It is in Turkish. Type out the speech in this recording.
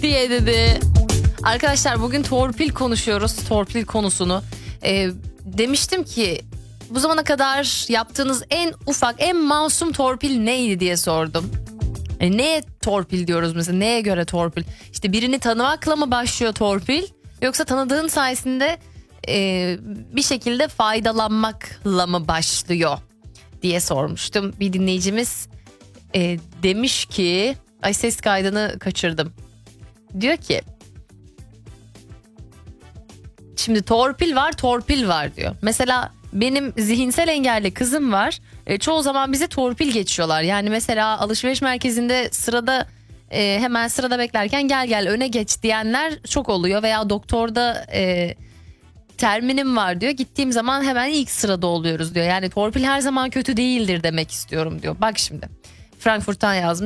diye dedi. Arkadaşlar bugün torpil konuşuyoruz. Torpil konusunu. Demiştim ki bu zamana kadar yaptığınız en ufak, en masum torpil neydi diye sordum. Neye torpil diyoruz mesela? Neye göre torpil? İşte birini tanımakla mı başlıyor torpil? Yoksa tanıdığın sayesinde bir şekilde faydalanmakla mı başlıyor diye sormuştum. Bir dinleyicimiz demiş ki, ay ses kaydını kaçırdım. Diyor ki, şimdi torpil var diyor. Mesela benim zihinsel engelli kızım var. Çoğu zaman bize torpil geçiyorlar. Yani mesela alışveriş merkezinde sırada hemen sırada beklerken gel öne geç diyenler çok oluyor. Veya doktorda terminim var diyor. Gittiğim zaman hemen ilk sırada oluyoruz diyor. Yani torpil her zaman kötü değildir demek istiyorum diyor. Bak şimdi Frankfurt'tan yazmış.